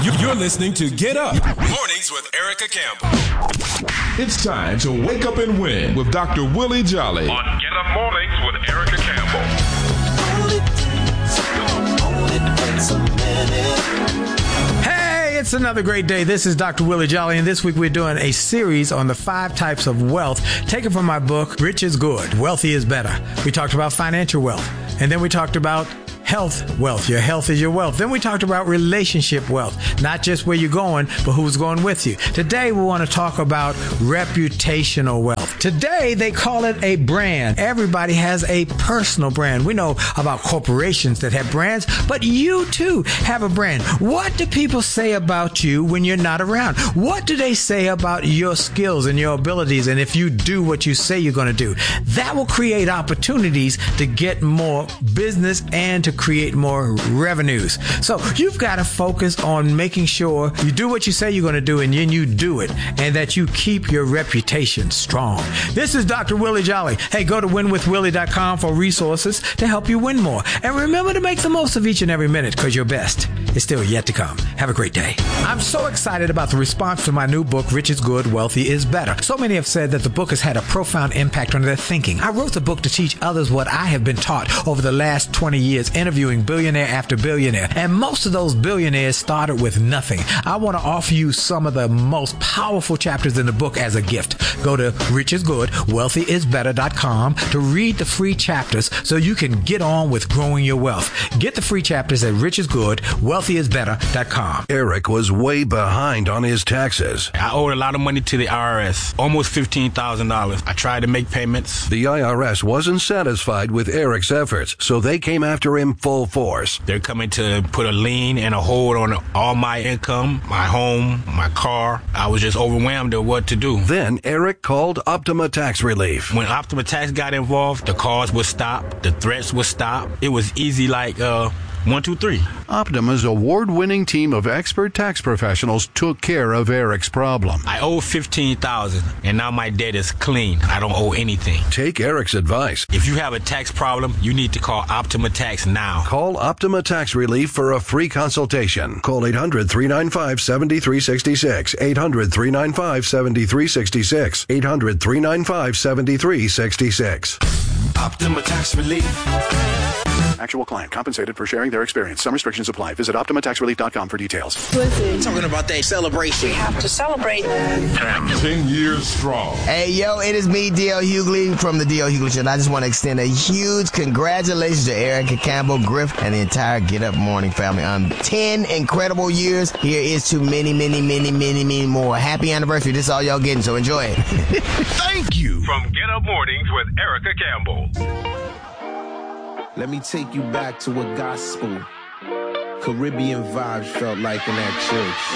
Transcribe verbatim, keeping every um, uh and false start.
You're listening to Get Up Mornings with Erica Campbell. It's time to wake up and win with Doctor Willie Jolly on Get Up Mornings with Erica Campbell. Hey, it's another great day. This is Doctor Willie Jolly, and this week we're doing a series on the five types of wealth taken from my book, Rich is Good, Wealthy is Better. We talked about financial wealth, and then we talked about health wealth. Your health is your wealth. Then we talked about relationship wealth, not just where you're going, but who's going with you. Today, we want to talk about reputational wealth. Today, they call it a brand. Everybody has a personal brand. We know about corporations that have brands, but you too have a brand. What do people say about you when you're not around? What do they say about your skills and your abilities? And if you do what you say you're going to do, that will create opportunities to get more business and to create more revenues. So you've got to focus on making sure you do what you say you're going to do, and then you do it, and that you keep your reputation strong. This is Doctor Willie Jolly. Hey, go to win with willie dot com for resources to help you win more. And remember to make the most of each and every minute, because your best is still yet to come. Have a great day. I'm so excited about the response to my new book, Rich is Good, Wealthy is Better. So many have said that the book has had a profound impact on their thinking. I wrote the book to teach others what I have been taught over the last twenty years, interviewing billionaire after billionaire, and most of those billionaires started with nothing. I want to offer you some of the most powerful chapters in the book as a gift. Go to rich is good wealthy is better dot com to read the free chapters so you can get on with growing your wealth. Get the free chapters at rich is good wealthy is better dot com. Eric was way behind on his taxes. I owed a lot of money to the I R S, almost fifteen thousand dollars. I tried to make payments. The I R S wasn't satisfied with Eric's efforts, so they came after him full force. They're coming to put a lien and a hold on all my income, my home, my car. I was just overwhelmed at what to do. Then Eric called Optima Tax Relief. When Optima Tax got involved, the calls would stop, the threats would stop. It was easy like, uh, One, two, three. Optima's award-winning team of expert tax professionals took care of Eric's problem. I owe fifteen thousand dollars, and now my debt is clean. I don't owe anything. Take Eric's advice. If you have a tax problem, you need to call Optima Tax now. Call Optima Tax Relief for a free consultation. Call eight hundred, three nine five, seven three six six. eight hundred, three nine five, seven three six six. eight hundred, three nine five, seven three six six. Optima Tax Relief. Actual client compensated for sharing their experience. Some restrictions apply. Visit optima tax relief dot com for details. Listen. Talking about that celebration. We have to celebrate. Ten years strong. Hey, yo, it is me, D L Hughley from the D L Hughley Show. And I just want to extend a huge congratulations to Erica Campbell, Griff, and the entire Get Up Morning family on ten incredible years. Here is to many, many, many, many, many more. Happy anniversary. This is all y'all getting, so enjoy it. Thank you. From Get Up Mornings with Erica Campbell. Let me take you back to what gospel, Caribbean vibes felt like in that church.